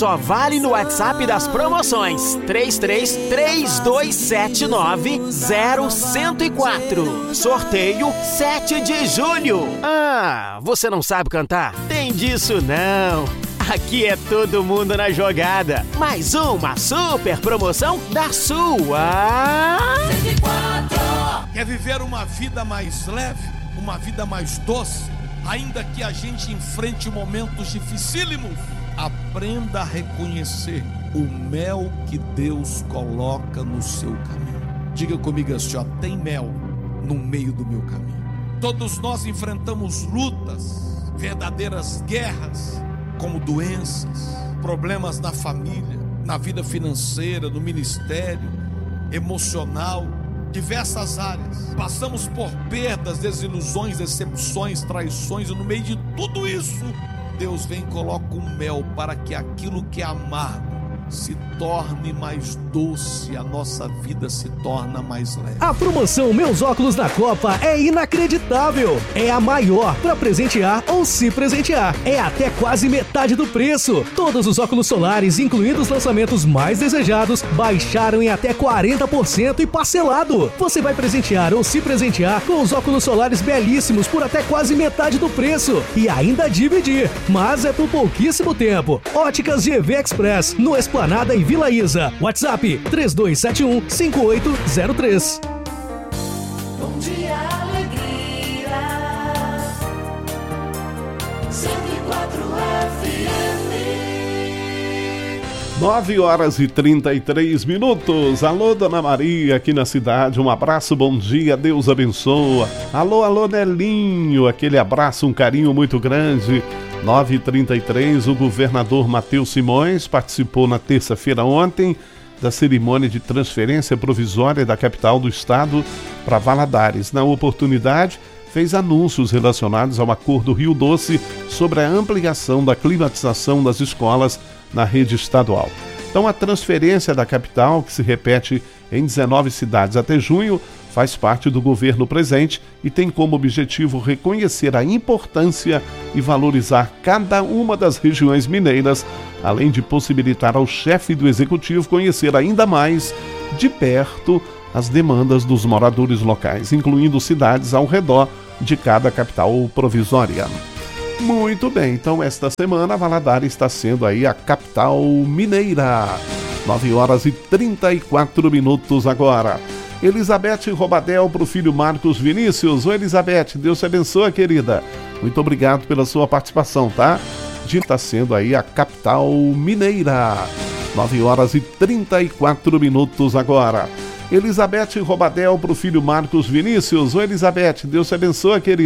só vale no WhatsApp das promoções 33-3279-0104. Sorteio 7 de julho. Ah, você não sabe cantar? Tem disso não. Aqui é todo mundo na jogada. Mais uma super promoção da sua 104. Quer viver uma vida mais leve, uma vida mais doce? Ainda que a gente enfrente momentos dificílimos, aprenda a reconhecer o mel que Deus coloca no seu caminho. Diga comigo assim, ó, tem mel no meio do meu caminho. Todos nós enfrentamos lutas, verdadeiras guerras, como doenças, problemas na família, na vida financeira, no ministério, emocional, diversas áreas. Passamos por perdas, desilusões, decepções, traições, e no meio de tudo isso, Deus vem e coloca um mel para que aquilo que é amargo se torne mais doce, a nossa vida se torna mais leve. A promoção Meus Óculos na Copa é inacreditável. É a maior para presentear ou se presentear. É até quase metade do preço. Todos os óculos solares, incluindo os lançamentos mais desejados, baixaram em até 40% e parcelado. Você vai presentear ou se presentear com os óculos solares belíssimos por até quase metade do preço e ainda dividir. Mas é por pouquíssimo tempo. Óticas GV Express, no Esplanada em Vila Isa. WhatsApp 3271-5803. Bom dia, alegria. 104 FM. 9h33. Alô, Dona Maria, aqui na cidade. Um abraço, bom dia, Deus abençoa. Alô, Nelinho, aquele abraço, um carinho muito grande. 9h33, o governador Matheus Simões participou na terça-feira ontem da cerimônia de transferência provisória da capital do estado para Valadares. Na oportunidade, fez anúncios relacionados ao acordo Rio Doce sobre a ampliação da climatização das escolas na rede estadual. Então, a transferência da capital, que se repete em 19 cidades até junho, faz parte do governo presente e tem como objetivo reconhecer a importância e valorizar cada uma das regiões mineiras, além de possibilitar ao chefe do executivo conhecer ainda mais de perto as demandas dos moradores locais, incluindo cidades ao redor de cada capital provisória. Muito bem, então esta semana Valadares está sendo aí a capital mineira. 9h34 agora. Elizabeth Robadel para o filho Marcos Vinícius. Ô Elizabeth, Deus te abençoe, querida. Muito obrigado pela sua participação, tá? Está sendo aí a capital mineira. 9h34 agora. Elizabeth Robadel para o filho Marcos Vinícius. Ô Elizabeth, Deus te abençoe, querida.